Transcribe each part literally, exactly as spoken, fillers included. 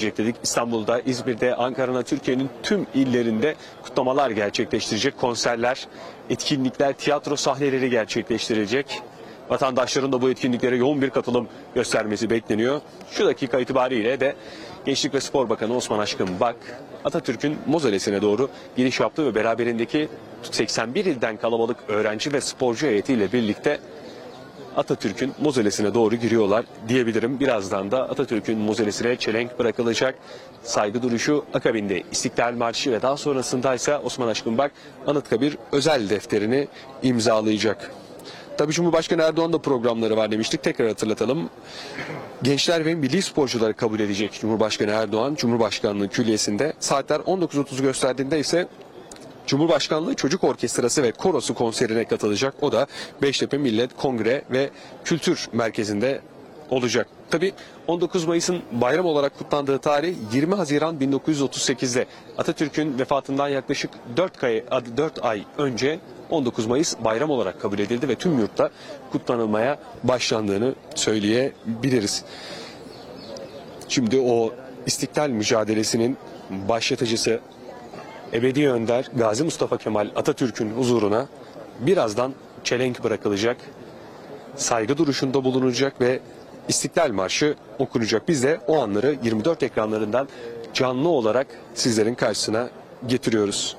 gerçekleştirecek dedik. İstanbul'da, İzmir'de, Ankara'da, Türkiye'nin tüm illerinde kutlamalar gerçekleştirecek. Konserler, etkinlikler, tiyatro sahneleri gerçekleştirecek. Vatandaşların da bu etkinliklere yoğun bir katılım göstermesi bekleniyor. Şu dakika itibariyle de Gençlik ve Spor Bakanı Osman Aşkın Bak, Atatürk'ün mozolesine doğru giriş yaptı ve beraberindeki seksen bir ilden kalabalık öğrenci ve sporcu heyetiyle birlikte Atatürk'ün mozolesine doğru giriyorlar diyebilirim. Birazdan da Atatürk'ün mozolesine çelenk bırakılacak, saygı duruşu akabinde İstiklal Marşı ve daha sonrasında ise Osman Aşkın Bak Anıtkabir özel defterini imzalayacak. Tabii Cumhurbaşkanı Erdoğan da programları var demiştik. Tekrar hatırlatalım. Gençler ve milli sporcuları kabul edecek Cumhurbaşkanı Erdoğan. Cumhurbaşkanlığı Külliyesi'nde saatler on dokuz otuz gösterdiğinde ise Cumhurbaşkanlığı Çocuk Orkestrası ve Korosu konserine katılacak. O da Beştepe Millet Kongre ve Kültür Merkezi'nde olacak. Tabii on dokuz Mayıs'ın bayram olarak kutlandığı tarih yirmi Haziran bin dokuz yüz otuz sekiz'de Atatürk'ün vefatından yaklaşık dört ay önce on dokuz Mayıs bayram olarak kabul edildi ve tüm yurtta kutlanılmaya başlandığını söyleyebiliriz. Şimdi o İstiklal mücadelesinin başlatıcısı Ebedi Önder Gazi Mustafa Kemal Atatürk'ün huzuruna birazdan çelenk bırakılacak, saygı duruşunda bulunacak ve İstiklal Marşı okunacak. Biz de o anları yirmi dört ekranlarından canlı olarak sizlerin karşısına getiriyoruz.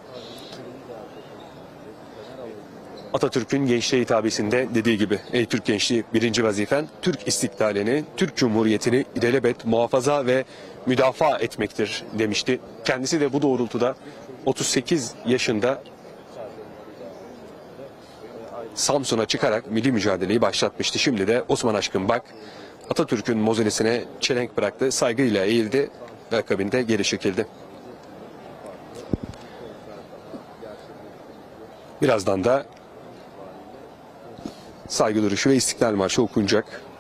Atatürk'ün gençliğe hitabesinde dediği gibi, ey Türk gençliği, birinci vazifen Türk istiklalini, Türk Cumhuriyeti'ni ilelebet muhafaza ve müdafaa etmektir demişti. Kendisi de bu doğrultuda otuz sekiz yaşında Samsun'a çıkarak milli mücadeleyi başlatmıştı. Şimdi de Osman Aşkın Bak Atatürk'ün mozolesine çelenk bıraktı, saygıyla eğildi ve akabinde geri çekildi. Birazdan da saygı duruşu ve İstiklal Marşı okunacak.